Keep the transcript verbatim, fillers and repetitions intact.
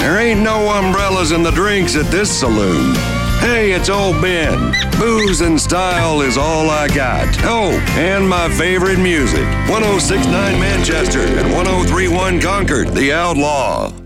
There ain't no umbrellas in the drinks at this saloon. Hey, it's old Ben. Booze and style is all I got. Oh, and my favorite music. one oh six point nine Manchester and one oh three point one Concord, The Outlaw.